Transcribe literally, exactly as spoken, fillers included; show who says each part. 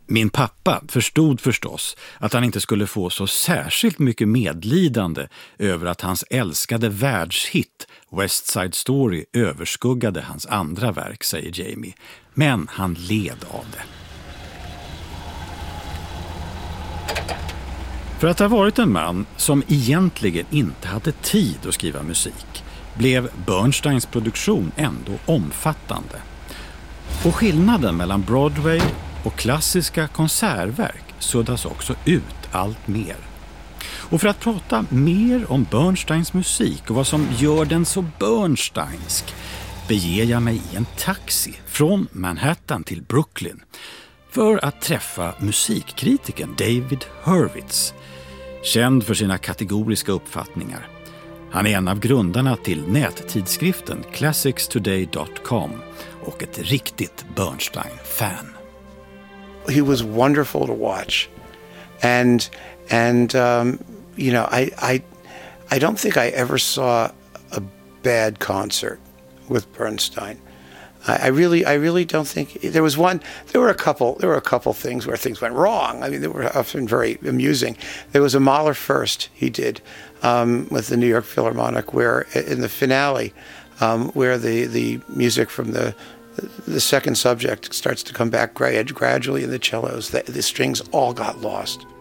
Speaker 1: Min pappa förstod förstås att han inte skulle få så särskilt mycket medlidande över att hans älskade världshit West Side Story överskuggade hans andra verk, säger Jamie. Men han led av det. För att ha varit en man som egentligen inte hade tid att skriva musik blev Bernsteins produktion ändå omfattande. Och skillnaden mellan Broadway och klassiska konsertverk suddas också ut allt mer. Och för att prata mer om Bernsteins musik och vad som gör den så Bernsteinsk beger jag mig i en taxi från Manhattan till Brooklyn för att träffa musikkritikern David Hurwitz, känd för sina kategoriska uppfattningar. Han är en av grundarna till nättidskriften classics today dot com och ett riktigt Bernstein-fan.
Speaker 2: He was wonderful to watch, and and um, you know I I I don't think I ever saw a bad concert with Bernstein. I, I really I really don't think there was one. There were a couple. There were a couple things where things went wrong. I mean, they were often very amusing. There was a Mahler first he did um, with the New York Philharmonic, where in the finale, um, where the the music from the the second subject starts to come back grad- gradually in the cellos. The, the strings all got lost.